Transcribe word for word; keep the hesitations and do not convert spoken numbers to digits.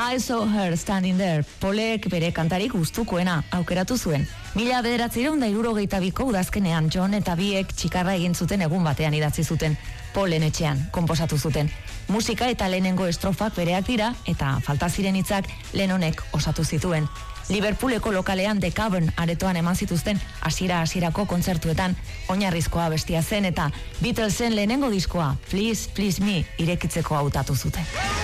I saw her standing there. Polek bere kantarik gustukoena aukeratu zuen. Mila bederatziehun eta hirurogeita biko udazkenean John eta biek txikarra egin zuten egun batean idatzi zuten. Polen etxean konposatu zuten. Musika eta lehenengo estrofak bereak dira eta falta ziren hitzak Lennonek osatu zituen. Liverpooleko lokalean The Cavern aretoan eman zituzten hasiera hasierako kontzertuetan oinarrizkoa bestia zen eta Beatlesen lehenengo diskoa Please Please Me irekitzeko hautatu zuten.